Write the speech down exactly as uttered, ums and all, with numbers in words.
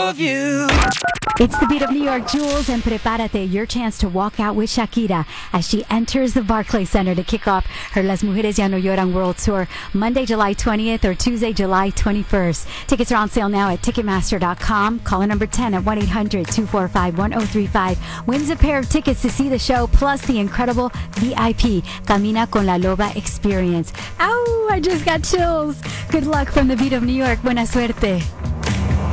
of you. It's the Beat of New York, Jules, and prepárate, your chance to walk out with Shakira as she enters the Barclays Center to kick off her Las Mujeres Ya No Lloran World Tour Monday, July twentieth or Tuesday, July twenty-first. Tickets are on sale now at Ticketmaster dot com. Call number ten at one eight hundred two four five one zero three five. Wins a pair of tickets to see the show, plus the incredible V I P Camina con la Loba experience. Ow, I just got chills. Good luck from the Beat of New York. Buena suerte.